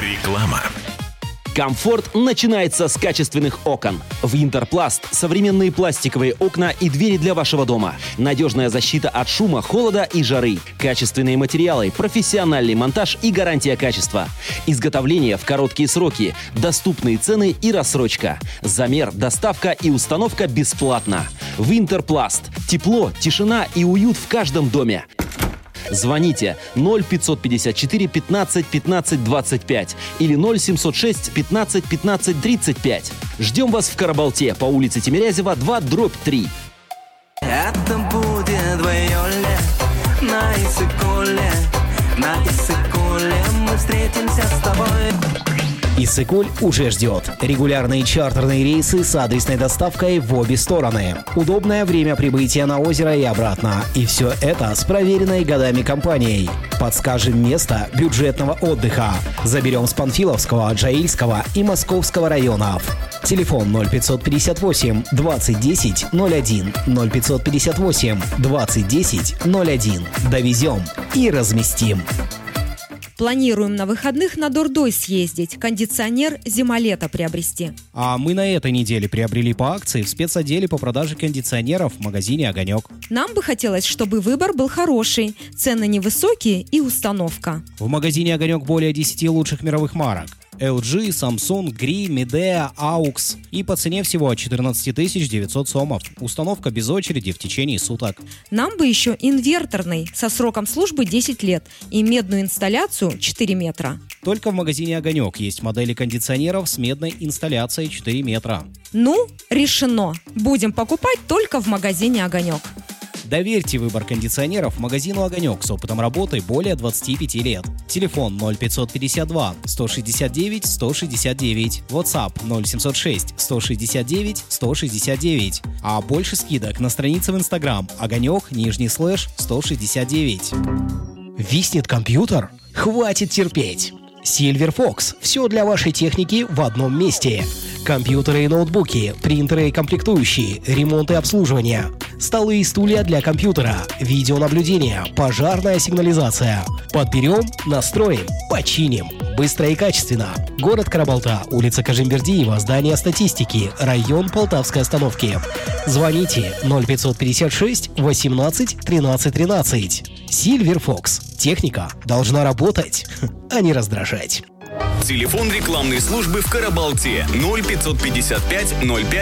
Реклама. Комфорт начинается с качественных окон. Винтерпласт – современные пластиковые окна и двери для вашего дома. Надежная защита от шума, холода и жары. Качественные материалы, профессиональный монтаж и гарантия качества. Изготовление в короткие сроки, доступные цены и рассрочка. Замер, доставка и установка бесплатно. Винтерпласт – тепло, тишина и уют в каждом доме. Звоните 0554 15 15 25 или 0706 15 15 35. Ждем вас в Карабалте по улице Тимирязева 2/3. Это будет вайоле на Иссык-Куле. На Иссык-Куле мы встретимся с тобой. Иссык-Куль уже ждет. Регулярные чартерные рейсы с адресной доставкой в обе стороны. Удобное время прибытия на озеро и обратно. И все это с проверенной годами компанией. Подскажем место бюджетного отдыха. Заберем с Панфиловского, Джаильского и Московского районов. Телефон 0558 2010 01 0558 2010 01. Довезем и разместим. Планируем на выходных на Дордой съездить, кондиционер зима-лето приобрести. А мы на этой неделе приобрели по акции в спецотделе по продаже кондиционеров в магазине «Огонек». Нам бы хотелось, чтобы выбор был хороший, цены невысокие и установка. В магазине «Огонек» более 10 лучших мировых марок. LG, Samsung, Gree, Midea, AUX. И по цене всего 14 900 сомов. Установка без очереди в течение суток. Нам бы еще инверторный, со сроком службы 10 лет и медную инсталляцию 4 метра. Только в магазине «Огонек» есть модели кондиционеров с медной инсталляцией 4 метра. Ну, решено. Будем покупать только в магазине «Огонек». Доверьте выбор кондиционеров магазину «Огонек» с опытом работы более 25 лет. Телефон 0552 169 169. WhatsApp 0706 169 169. А больше скидок на странице в Instagram «Огонек» _169. Виснет компьютер? Хватит терпеть! Silver Fox. Все для вашей техники в одном месте. Компьютеры и ноутбуки, принтеры и комплектующие, ремонт и обслуживание, столы и стулья для компьютера, видеонаблюдение, пожарная сигнализация. Подберем, настроим, починим. Быстро и качественно. Город Карабалта, улица Кажимбердиева, здание статистики, район Полтавской остановки. Звоните 0556 18 13 13. Silver Fox. Техника должна работать, а не раздражать. Телефон рекламной службы в Карабалте 0555 05